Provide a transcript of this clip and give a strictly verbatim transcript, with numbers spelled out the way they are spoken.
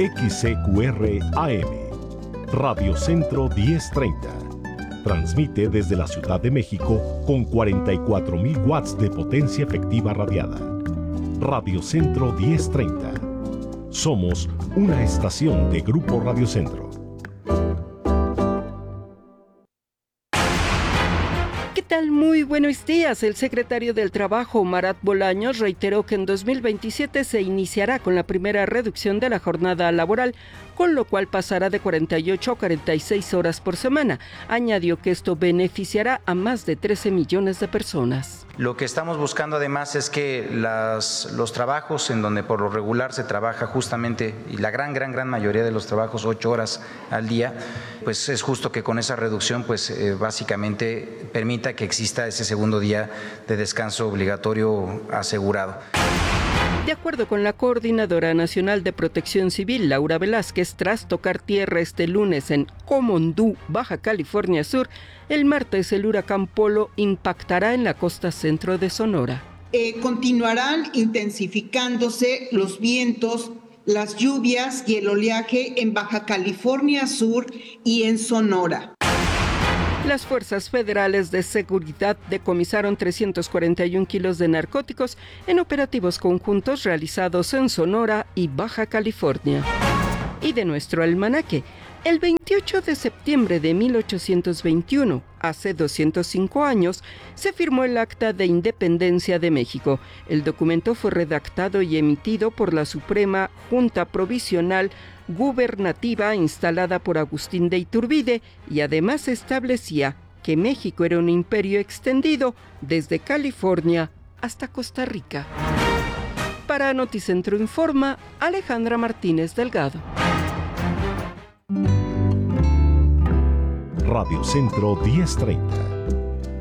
X C Q R A M, Radio Centro diez treinta. Transmite desde la Ciudad de México con cuarenta y cuatro mil watts de potencia efectiva radiada. Radio Centro diez treinta. Somos una estación de Grupo Radio Centro. ¿Qué tal? Muy buenos días. El secretario del Trabajo, Marat Bolaños, reiteró que en dos mil veintisiete se iniciará con la primera reducción de la jornada laboral, con lo cual pasará de cuarenta y ocho a cuarenta y seis horas por semana. Añadió que esto beneficiará a más de trece millones de personas. Lo que estamos buscando además es que las, los trabajos en donde por lo regular se trabaja justamente, y la gran, gran, gran mayoría de los trabajos, ocho horas al día, pues es justo que con esa reducción, pues eh, básicamente permita que exista ese segundo día de descanso obligatorio asegurado. De acuerdo con la Coordinadora Nacional de Protección Civil, Laura Velázquez, tras tocar tierra este lunes en Comondú, Baja California Sur, el martes el huracán Polo impactará en la costa centro de Sonora. Eh, continuarán intensificándose los vientos, las lluvias y el oleaje en Baja California Sur y en Sonora. Las fuerzas federales de seguridad decomisaron trescientos cuarenta y un kilos de narcóticos en operativos conjuntos realizados en Sonora y Baja California. Y de nuestro almanaque, el veintiocho de septiembre de mil ochocientos veintiuno, hace doscientos cinco años, se firmó el Acta de Independencia de México. El documento fue redactado y emitido por la Suprema Junta Provisional Gubernativa instalada por Agustín de Iturbide, y además establecía que México era un imperio extendido desde California hasta Costa Rica. Para Noticentro Informa, Alejandra Martínez Delgado. Radio Centro diez treinta.